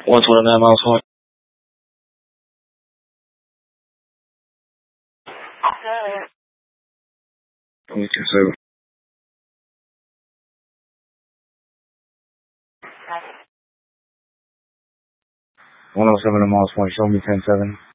129 miles point. Give me 27. 107 miles point, show me 10-7.